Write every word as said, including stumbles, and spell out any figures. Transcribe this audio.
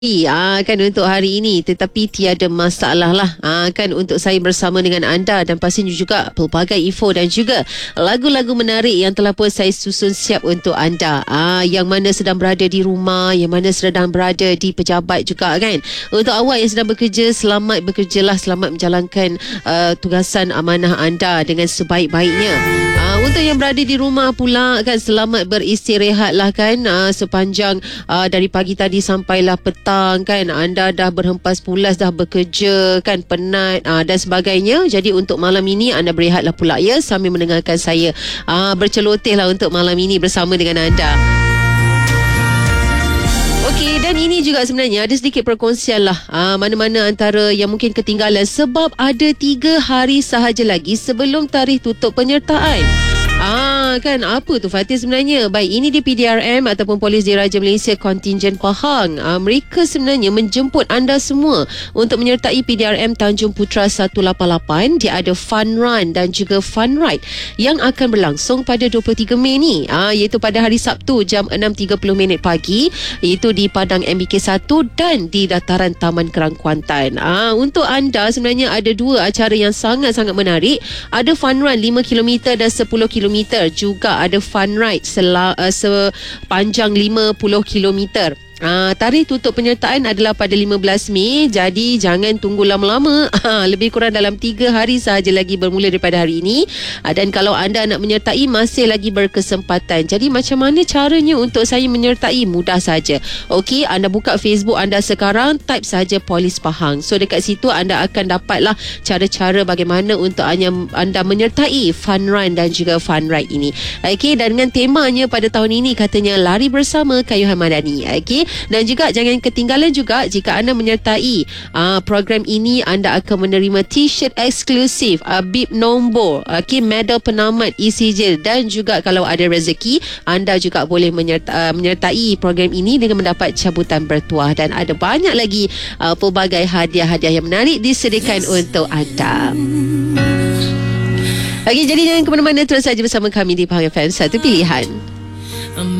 Ah, kan untuk hari ini, tetapi tiada masalah lah ah, kan untuk saya bersama dengan anda dan pastinya juga pelbagai info dan juga lagu-lagu menarik yang telah pun saya susun siap untuk anda, ah, yang mana sedang berada di rumah, yang mana sedang berada di pejabat juga kan. Untuk awak yang sedang bekerja, selamat bekerjalah, selamat menjalankan uh, tugasan amanah anda dengan sebaik-baiknya. Uh, untuk yang berada di rumah pula kan, selamat beristirahat lah kan, uh, sepanjang uh, dari pagi tadi sampailah petang kan, anda dah berhempas pulas, dah bekerja kan, penat uh, dan sebagainya. Jadi untuk malam ini anda berehatlah pula ya, sambil mendengarkan saya uh, berceloteh lah untuk malam ini bersama dengan anda. Okey, dan ini juga sebenarnya ada sedikit perkongsian lah aa, mana-mana antara yang mungkin ketinggalan, sebab ada tiga hari sahaja lagi sebelum tarikh tutup penyertaan. Ah kan, apa tu Fatih sebenarnya? Baik, ini di P D R M ataupun Polis Diraja Malaysia Kontingen Pahang. Ah, mereka sebenarnya menjemput anda semua untuk menyertai P D R M Tanjung Putra seratus lapan puluh lapan. Dia ada fun run dan juga fun ride yang akan berlangsung pada dua puluh tiga Mei ni, ah, iaitu pada hari Sabtu jam enam tiga puluh minit pagi, iaitu di Padang M B K satu dan di dataran Taman Kerang Kuantan. Ah, untuk anda sebenarnya ada dua acara yang sangat-sangat menarik. Ada fun run lima kilometer dan sepuluh kilometer. Juga ada fun ride sel- uh, sepanjang lima puluh kilometer. Ah, tarikh tutup penyertaan adalah pada lima belas Mei. Jadi jangan tunggu lama-lama. Ah, lebih kurang dalam tiga hari sahaja lagi bermula daripada hari ini. Ah, dan kalau anda nak menyertai, masih lagi berkesempatan. Jadi macam mana caranya untuk saya menyertai? Mudah saja. Okey, anda buka Facebook anda sekarang, type saja Polis Pahang. So dekat situ anda akan dapatlah cara-cara bagaimana untuk anda, anda menyertai fun run dan juga fun ride ini. Okey, dan dengan temanya pada tahun ini katanya lari bersama Kayuhan Madani. Okey. Dan juga jangan ketinggalan juga, jika anda menyertai uh, program ini, anda akan menerima t-shirt eksklusif, uh, bib nombor, okay, medal penamat e-sijil, dan juga kalau ada rezeki, anda juga boleh menyerta, uh, menyertai program ini dengan mendapat cabutan bertuah. Dan ada banyak lagi uh, pelbagai hadiah-hadiah yang menarik disediakan untuk anda. Okay, jadi jangan ke mana-mana, terus saja bersama kami di Pahang F M, satu pilihan.